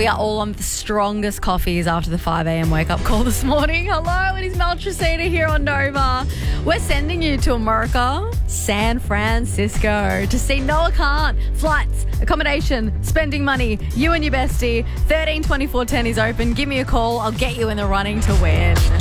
We are all on the strongest coffees after the 5 a.m. wake-up call this morning. Hello, it is Mel Tracina here on Nova. We're sending you to America, San Francisco, to see Noah Khan. Flights, accommodation, spending money, you and your bestie. 13 24 10 is open. Give me a call. I'll get you in the running to win.